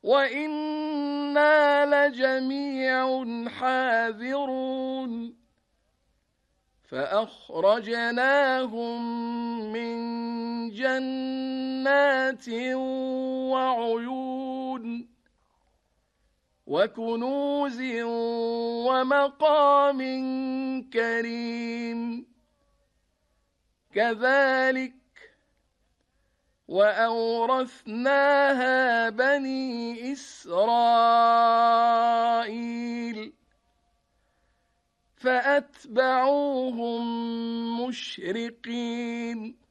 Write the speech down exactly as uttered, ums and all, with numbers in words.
وإنا لجميع حاذرون فأخرجناهم من جنات وعيون وكنوز ومقام كريم كذلك وأورثناها بني إسرائيل فأتبعوهم مشرقين